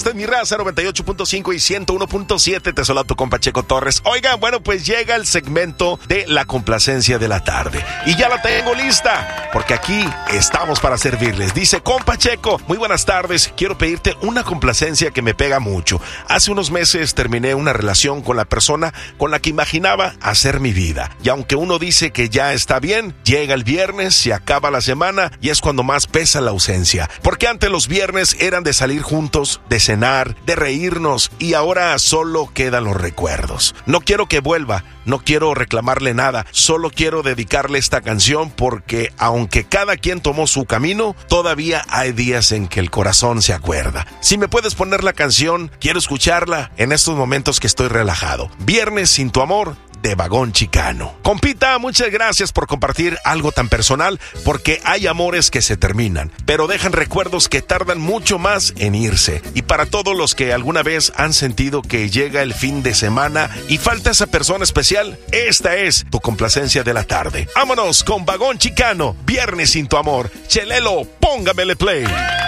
Esta es mi raza, 98.5 y 101.7. Te saluda tu compa Checo Torres. Oigan, bueno, pues llega el segmento de la complacencia de la tarde. Y ya la tengo lista, porque aquí estamos para servirles. Dice, compa Checo, muy buenas tardes. Quiero pedirte una complacencia que me pega mucho. Hace unos meses terminé una relación con la persona con la que imaginaba hacer mi vida. Y aunque uno dice que ya está bien, llega el viernes, se acaba la semana y es cuando más pesa la ausencia. Porque antes los viernes eran de salir juntos, de cenar, de reírnos, y ahora solo quedan los recuerdos. No quiero que vuelva, no quiero reclamarle nada, solo quiero dedicarle esta canción porque aunque cada quien tomó su camino, todavía hay días en que el corazón se acuerda. Si me puedes poner la canción, quiero escucharla en estos momentos que estoy relajado. Viernes sin tu amor, de Vagón Chicano. Compita, muchas gracias por compartir algo tan personal, porque hay amores que se terminan, pero dejan recuerdos que tardan mucho más en irse. Y para todos los que alguna vez han sentido que llega el fin de semana y falta esa persona especial, esta es tu complacencia de la tarde. Vámonos con Vagón Chicano, Viernes sin tu amor. Chelelo, póngamele play.